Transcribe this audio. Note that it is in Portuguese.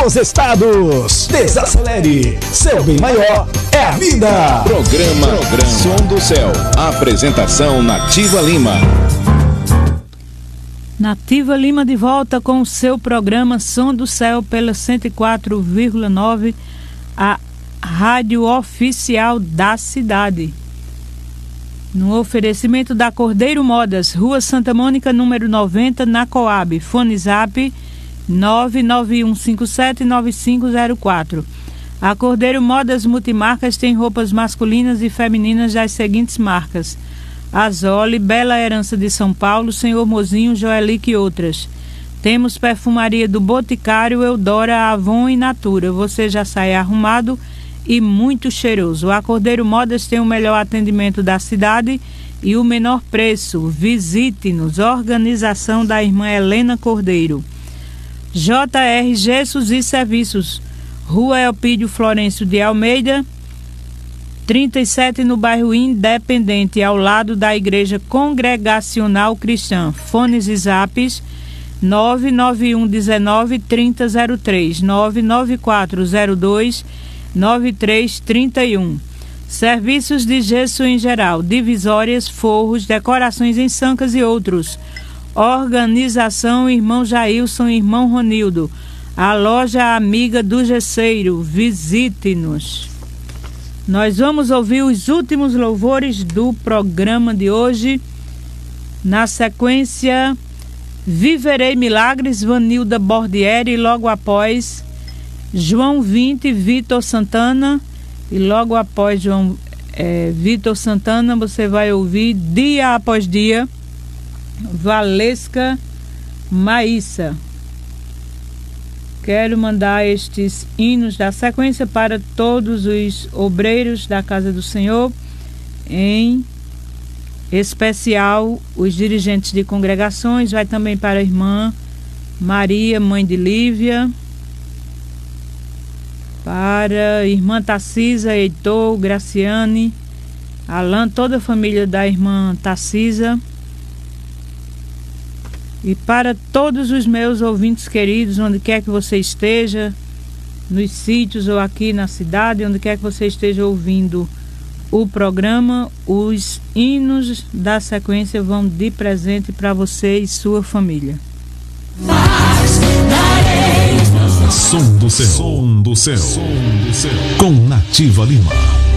aos estados. Desacelere, seu bem maior é a vida. Programa Som do Céu. Apresentação Nativa Lima. Nativa Lima de volta com o seu programa Som do Céu pela 104,9, a rádio oficial da cidade. No oferecimento da Cordeiro Modas, Rua Santa Mônica, número 90, na Coab. Fone Zap 991579504. A Cordeiro Modas Multimarcas tem roupas masculinas e femininas das seguintes marcas: Azole, Bela Herança de São Paulo, Senhor Mozinho, Joelic e outras. Temos perfumaria do Boticário, Eudora, Avon e Natura. Você já sai arrumado e muito cheiroso. A Cordeiro Modas tem o melhor atendimento da cidade e o menor preço. Visite-nos. Organização da irmã Helena Cordeiro. JR Gessos e Serviços, Rua Elpídio Florencio de Almeida, 37, no bairro Independente, ao lado da Igreja Congregacional Cristã. Fones e zaps 991193003, 994029331. Serviços de gesso em geral, divisórias, forros, decorações em sancas e outros. Organização Irmão Jailson e Irmão Ronildo. A loja amiga do gesseiro. Visite-nos. Nós vamos ouvir os últimos louvores do programa de hoje. Na sequência, Viverei Milagres, Vanilda Bordieri, e logo após João 20, Vitor Santana, e logo após Vitor Santana você vai ouvir Dia Após Dia, Valesca Maíssa. Quero mandar estes hinos da sequência para todos os obreiros da Casa do Senhor, em especial os dirigentes de congregações. Vai também para a irmã Maria, mãe de Lívia, para a irmã Tacisa, Heitor, Graciane, Alain, toda a família da irmã Tacisa. E para todos os meus ouvintes queridos, onde quer que você esteja, nos sítios ou aqui na cidade, onde quer que você esteja ouvindo o programa, os hinos da sequência vão de presente para você e sua família. Som do Céu. Som do Céu. Com Nativa Lima.